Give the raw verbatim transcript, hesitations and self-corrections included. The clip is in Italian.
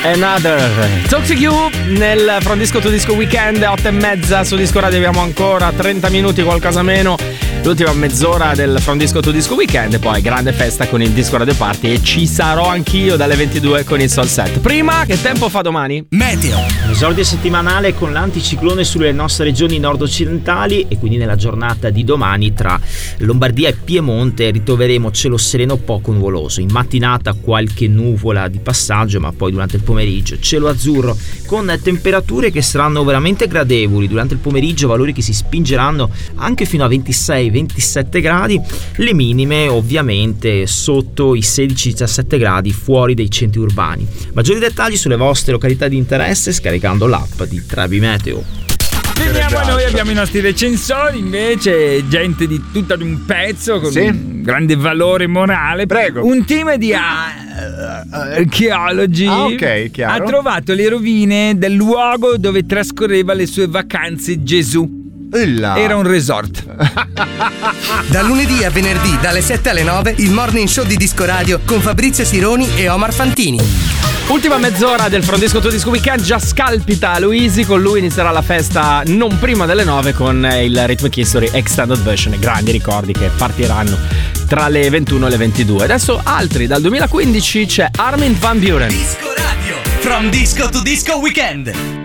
Another Toxic You nel From Disco to Disco Weekend, otto e mezza su Disco Radio. Abbiamo ancora trenta minuti, qualcosa meno, l'ultima mezz'ora del From Disco to Disco Weekend, e poi grande festa con il Disco Radio Party, e ci sarò anch'io dalle ventidue con il Soul Set. Prima, che tempo fa domani? Meteo. Un esordio settimanale con l'anticiclone sulle nostre regioni nord-occidentali, e quindi nella giornata di domani tra Lombardia e Piemonte ritroveremo cielo sereno poco nuvoloso. In mattinata qualche nuvola di passaggio, ma poi durante il pomeriggio cielo azzurro con temperature che saranno veramente gradevoli. Durante il pomeriggio valori che si spingeranno anche fino a ventisei ventisette gradi, le minime ovviamente sotto i sedici diciassette gradi fuori dei centri urbani. Maggiori dettagli sulle vostre località di interesse scaricando l'app di Trebi Meteo. Veniamo a noi, abbiamo i nostri recensori invece, gente di tutto ad un pezzo con sì. un grande valore morale. Prego. Un team di uh, archeologi ah, okay, chiaro. ha trovato le rovine del luogo dove trascorreva le sue vacanze Gesù. Illa. Era un resort. Da lunedì a venerdì dalle sette alle nove il morning show di Disco Radio con Fabrizio Sironi e Omar Fantini. Ultima mezz'ora del From Disco to Disco Weekend, già scalpita Luisi, con lui inizierà la festa non prima delle nove con il Rhythmic History Extended Version, grandi ricordi che partiranno tra le ventuno e le ventidue. Adesso altri, dal duemilaquindici c'è Armin van Buuren. Disco Radio, From Disco to Disco Weekend.